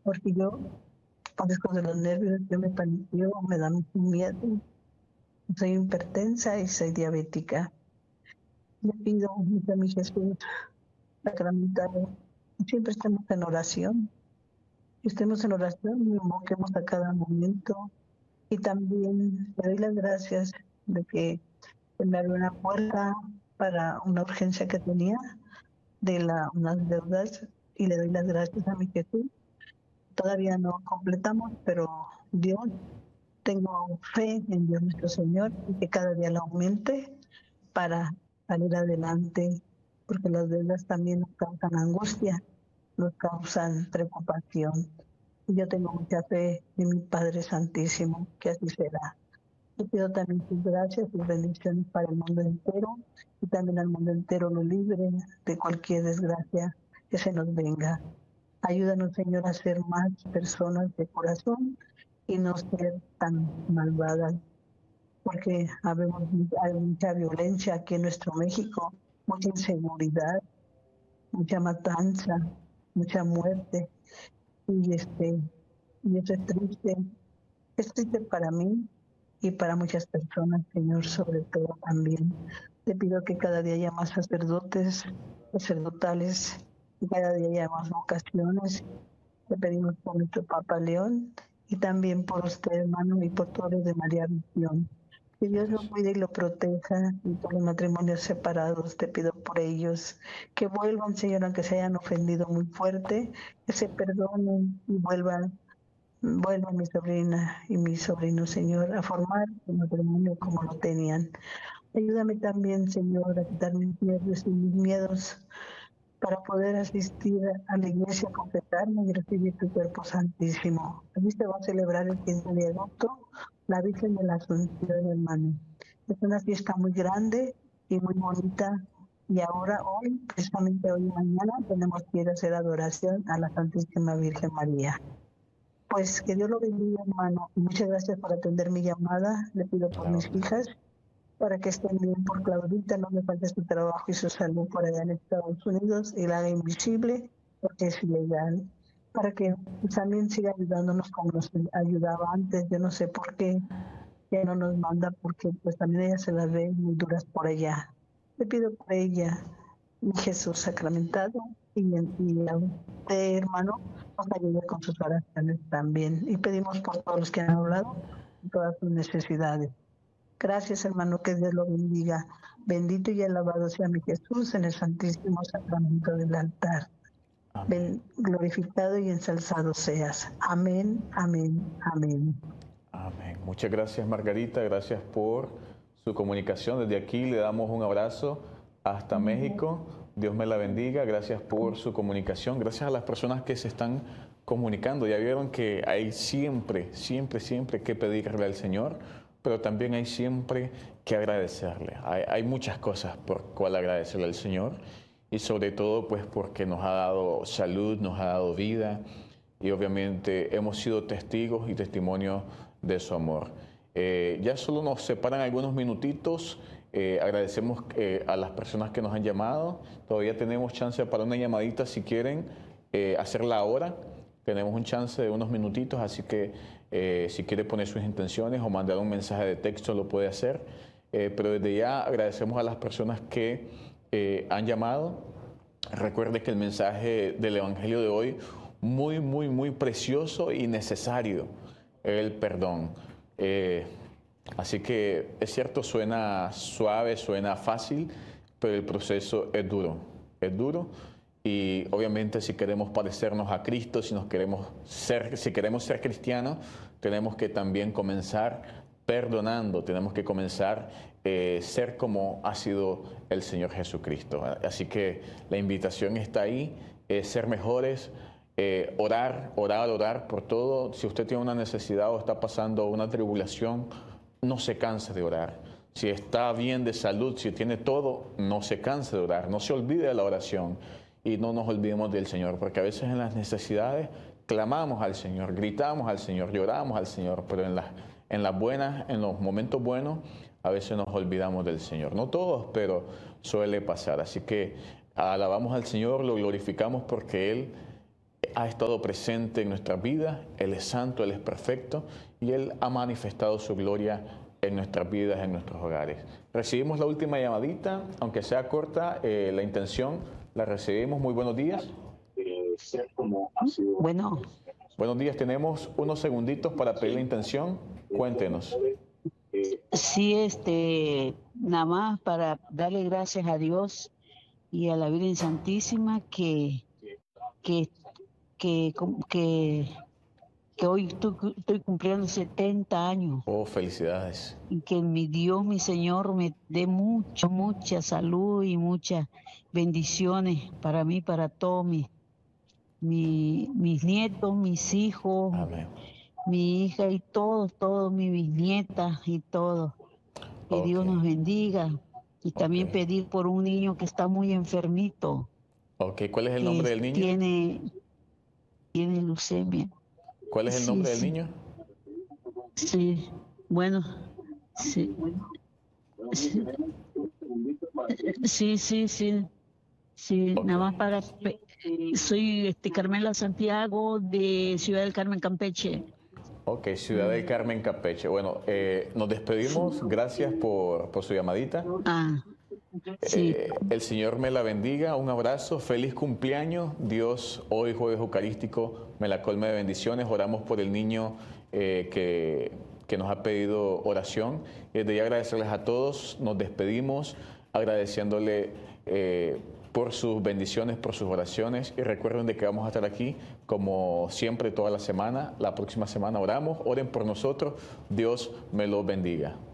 porque yo padezco de los nervios, yo me paniqueo, me da mucho miedo. Soy hipertensa y soy diabética. Le pido mucho a mi Jesús sacramentado, siempre estemos en oración, estemos en oración y invoquemos a cada momento. Y también le doy las gracias de que me abrió una puerta para una urgencia que tenía de unas deudas, y le doy las gracias a mi Jesús. Todavía no completamos, pero Dios, tengo fe en Dios nuestro Señor y que cada día lo aumente para salir adelante, porque las deudas también nos causan angustia, nos causan preocupación. Y yo tengo mucha fe en mi Padre Santísimo, que así será. Yo pido también sus gracias, sus bendiciones para el mundo entero, y también al mundo entero lo libre de cualquier desgracia que se nos venga. Ayúdanos, Señor, a ser más personas de corazón y no ser tan malvadas, porque hay mucha violencia aquí en nuestro México, mucha inseguridad, mucha matanza, mucha muerte, y y eso es triste para mí y para muchas personas, Señor, sobre todo también. Te pido que cada día haya más sacerdotes, sacerdotales, y cada día haya más vocaciones. Te pedimos por nuestro Papa León y también por usted, hermano, y por todos los de María Visión. Que Dios lo cuide y lo proteja, y por los matrimonios separados te pido por ellos, que vuelvan, Señor, aunque se hayan ofendido muy fuerte, que se perdonen y vuelvan mi sobrina y mi sobrino, Señor, a formar un matrimonio como lo tenían. Ayúdame también, Señor, a quitar mis nervios y mis miedos para poder asistir a la iglesia, a confesarme y recibir tu cuerpo santísimo. Aquí se va a celebrar el 15 de agosto la Virgen de la Asunción, hermano. Es una fiesta muy grande y muy bonita, y ahora, hoy, precisamente hoy y mañana, tenemos que ir a hacer adoración a la Santísima Virgen María. Pues que Dios lo bendiga, hermano. Muchas gracias por atender mi llamada. Le pido por mis hijas, para que estén bien, por Claudita, no me falte su trabajo y su salud por allá en Estados Unidos, y la haga invisible, porque es ilegal. Para que también siga ayudándonos como nos ayudaba antes. Yo no sé por qué ya no nos manda, porque pues también ella se las ve muy duras por allá. Le pido por ella, mi Jesús sacramentado, y a usted, hermano, nos ayude con sus oraciones también. Y pedimos por todos los que han hablado, todas sus necesidades. Gracias, hermano, que Dios lo bendiga. Bendito y alabado sea mi Jesús en el santísimo sacramento del altar. Glorificado y ensalzado seas. Amén, amén, amén. Amén. Muchas gracias, Margarita. Gracias por su comunicación. Desde aquí le damos un abrazo hasta México. Dios me la bendiga. Gracias por su comunicación. Gracias a las personas que se están comunicando. Ya vieron que hay siempre que pedirle al Señor, pero también hay siempre que agradecerle. Hay muchas cosas por cual agradecerle al Señor, y sobre todo pues porque nos ha dado salud, nos ha dado vida, y obviamente hemos sido testigos y testimonios de su amor. Ya solo nos separan algunos minutitos. Agradecemos a las personas que nos han llamado. Todavía tenemos chance para una llamadita si quieren hacerla ahora. Tenemos un chance de unos minutitos, así que si quiere poner sus intenciones o mandar un mensaje de texto lo puede hacer. Pero desde ya agradecemos a las personas que han llamado. Recuerde que el mensaje del Evangelio de hoy, muy precioso y necesario, el perdón. Así que es cierto, suena suave, suena fácil, pero el proceso es duro, y obviamente si queremos parecernos a Cristo, si queremos ser cristianos, tenemos que también comenzar perdonando, tenemos que comenzar ser como ha sido el Señor Jesucristo. Así que la invitación está ahí, ser mejores. Orar por todo. Si usted tiene una necesidad o está pasando una tribulación, no se canse de orar. Si está bien de salud, si tiene todo, no se canse de orar. No se olvide de la oración y no nos olvidemos del Señor, porque a veces en las necesidades clamamos al Señor, gritamos al Señor, lloramos al Señor, pero en las buenas, en los momentos buenos, a veces nos olvidamos del Señor. No todos, pero suele pasar. Así que alabamos al Señor, lo glorificamos porque Él ha estado presente en nuestras vidas. Él es santo, Él es perfecto y Él ha manifestado su gloria en nuestras vidas, en nuestros hogares. Recibimos la última llamadita, aunque sea corta, la intención la recibimos. Muy buenos días. Bueno, Buenos días, tenemos unos segunditos para pedir la intención. Cuéntenos. sí, nada más para darle gracias a Dios y a la Virgen Santísima que, que, que hoy estoy cumpliendo 70 años Oh, felicidades. y que mi Dios, mi Señor, me dé mucha salud y muchas bendiciones para mí, para todos mis nietos, mis hijos, Amén. mi hija y todos, mis bisnietas y todo. Que Dios nos bendiga. Y también pedir por un niño que está muy enfermito. Ok, ¿cuál es el nombre del niño? Tiene leucemia. ¿Cuál es el nombre del niño? Sí, bueno, sí. Sí, Ok. nada más soy Carmela Santiago de Ciudad del Carmen, Campeche. Ok, Ciudad del Carmen, Campeche. Bueno, nos despedimos. Gracias por su llamadita. Sí. El Señor me la bendiga. Un abrazo. Feliz cumpleaños. Dios, hoy jueves eucarístico, me la colme de bendiciones. Oramos por el niño que nos ha pedido oración. Y desde ya agradecerles a todos. Nos despedimos agradeciéndole por sus bendiciones, por sus oraciones. Y recuerden de que vamos a estar aquí como siempre toda la semana. La próxima semana oramos. Oren por nosotros. Dios me los bendiga.